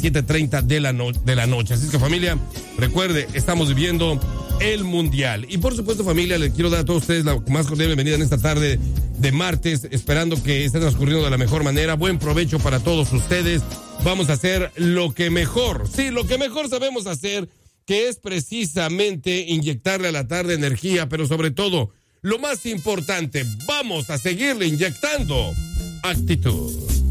7:30 de la noche. Así es que, familia, recuerde, estamos viviendo el Mundial. Y por supuesto, familia, les quiero dar a todos ustedes la más cordial bienvenida en esta tarde de martes, esperando que esté transcurriendo de la mejor manera. Buen provecho para todos ustedes. Vamos a hacer lo que mejor sabemos hacer, que es precisamente inyectarle a la tarde energía, pero sobre todo, lo más importante, vamos a seguirle inyectando actitud.